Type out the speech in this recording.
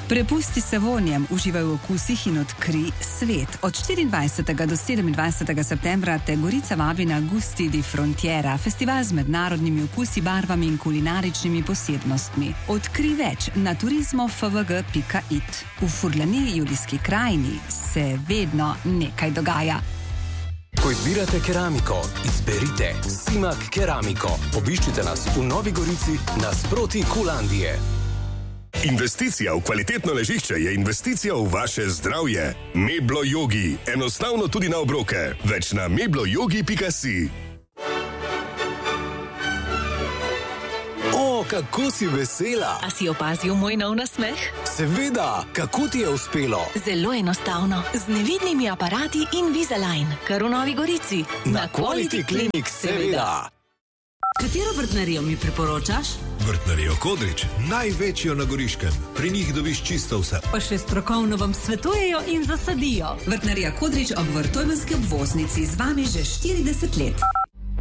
Prepusti se vonjem, uživaj v okusih in odkri svet. Od 24. do 27. septembra te Gorica vabi na Gusti di Frontiera, festival z mednarodnimi okusi, barvami in kulinaričnimi posebnostmi. Odkri več na turizmofvg.it. V Furlaniji Julijski krajini se vedno nekaj dogaja. Ko izbirate keramiko, izberite Simak Keramiko. Obiščite nas v Novi Gorici nasproti Kulandije. Investicija v kvalitetno ležišče je investicija v vaše zdravje. Meblo Yogi. Enostavno tudi na obroke. Več na mebloyogi.si. O, kako si vesela! A si opazil moj nov nasmeh? Seveda, kako ti je uspelo? Zelo enostavno. Z nevidnimi aparati Invisalign, kar v Novi Gorici. Na Quality Clinic, seveda. Katero vrtnarijo mi priporočaš? Vrtnarijo Kodrič, največjo na Goriškem. Pri njih dobiš čisto vse. Pa še strokovno vam svetujejo in zasadijo. Vrtnarija Kodrič ob Vrtojmenski obvoznici z vami že 40 let.